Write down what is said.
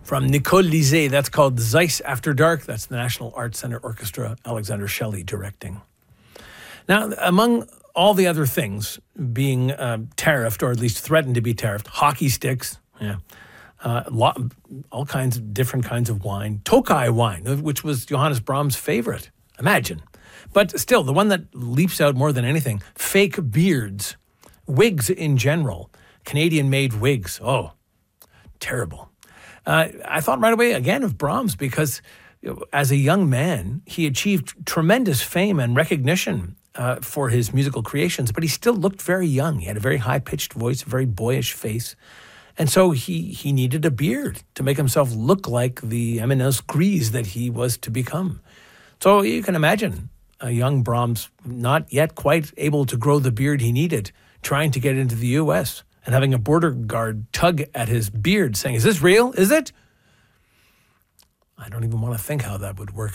From Nicole Lisée, that's called Zeiss After Dark. That's the National Arts Centre Orchestra, Alexander Shelley directing. Now, among all the other things being tariffed, or at least threatened to be tariffed, hockey sticks, all kinds of different kinds of wine, Tokai wine, which was Johannes Brahms' favorite. Imagine. But still, the one that leaps out more than anything, fake beards, wigs in general, Canadian-made wigs. Oh, terrible. I thought right away, again, of Brahms because as a young man, he achieved tremendous fame and recognition for his musical creations, but he still looked very young. He had a very high-pitched voice, a very boyish face. And so he needed a beard to make himself look like the eminence grise that he was to become. So you can imagine a young Brahms, not yet quite able to grow the beard he needed, trying to get into the U.S., and having a border guard tug at his beard saying, "Is this real? Is it?" I don't even want to think how that would work